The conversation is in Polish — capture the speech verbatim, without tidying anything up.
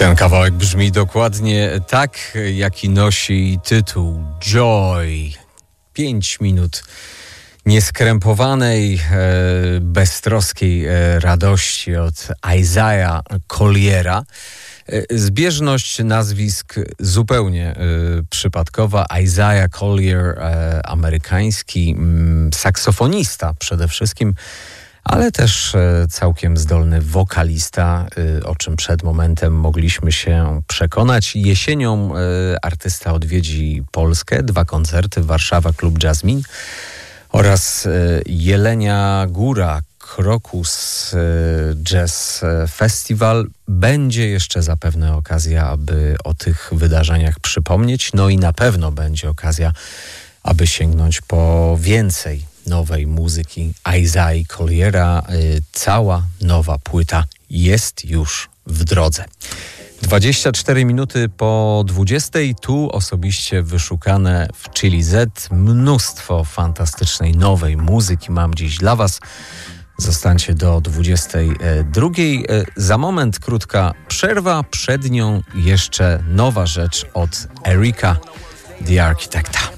Ten kawałek brzmi dokładnie tak, jaki nosi tytuł Joy. Pięć minut nieskrępowanej, beztroskiej radości od Isaiah Colliera. Zbieżność nazwisk zupełnie przypadkowa. Isaiah Collier, amerykański saksofonista przede wszystkim, ale też całkiem zdolny wokalista, o czym przed momentem mogliśmy się przekonać. Jesienią artysta odwiedzi Polskę, dwa koncerty, Warszawa, Klub Jasmine oraz Jelenia Góra, Krokus Jazz Festival. Będzie jeszcze zapewne okazja, aby o tych wydarzeniach przypomnieć, no i na pewno będzie okazja, aby sięgnąć po więcej nowej muzyki Isaiah Colliera. Cała nowa płyta jest już w drodze. dwadzieścia cztery minuty po dwudziestej. Tu osobiście wyszukane w Chili Z. Mnóstwo fantastycznej nowej muzyki mam dziś dla Was. Zostańcie do dwudziestej drugiej. Za moment krótka przerwa. Przed nią jeszcze nowa rzecz od Erika, The Architecta.